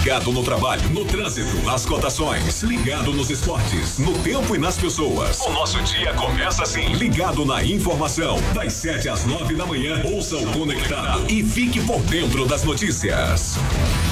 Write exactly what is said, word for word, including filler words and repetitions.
Ligado no trabalho, no trânsito, nas cotações. Ligado nos esportes, no tempo e nas pessoas. O nosso dia começa assim. Ligado na informação. Das sete às nove da manhã, ouça o Conectado e fique por dentro das notícias.